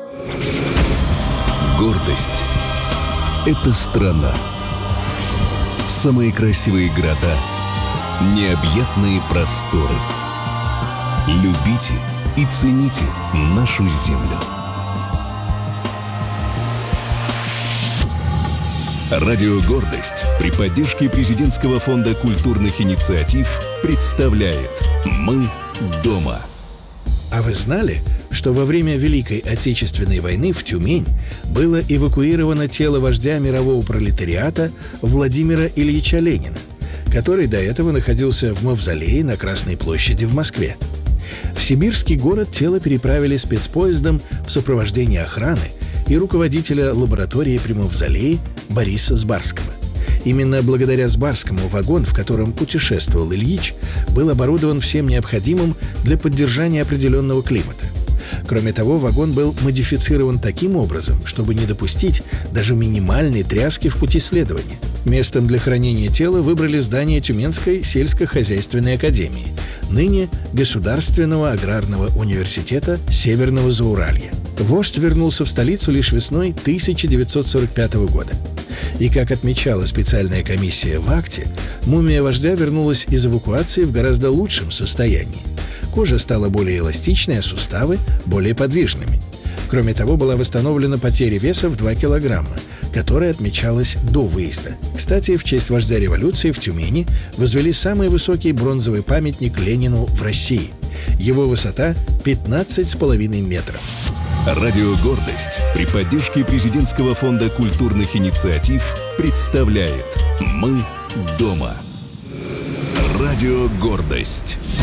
Гордость — это страна. Самые красивые города, необъятные просторы. Любите и цените нашу землю. Радио «Гордость» при поддержке Президентского фонда культурных инициатив представляет «Мы дома». А вы знали, что во время Великой Отечественной войны в Тюмень было эвакуировано тело вождя мирового пролетариата Владимира Ильича Ленина, который до этого находился в мавзолее на Красной площади в Москве? В сибирский город тело переправили спецпоездом в сопровождении охраны и руководителя лаборатории при мавзолее Бориса Сбарского. Именно благодаря Сбарскому вагон, в котором путешествовал Ильич, был оборудован всем необходимым для поддержания определенного климата. Кроме того, вагон был модифицирован таким образом, чтобы не допустить даже минимальной тряски в пути следования. Местом для хранения тела выбрали здание Тюменской сельскохозяйственной академии, ныне Государственного аграрного университета Северного Зауралья. Вождь вернулся в столицу лишь весной 1945 года. И, как отмечала специальная комиссия в акте, мумия вождя вернулась из эвакуации в гораздо лучшем состоянии. Кожа стала более эластичной, а суставы – более подвижными. Кроме того, была восстановлена потеря веса в 2 килограмма, которая отмечалась до выезда. Кстати, в честь вождя революции в Тюмени возвели самый высокий бронзовый памятник Ленину в России. Его высота – 15,5 метров. Радио «Гордость» при поддержке Президентского фонда культурных инициатив представляет «Мы дома». Радио «Гордость».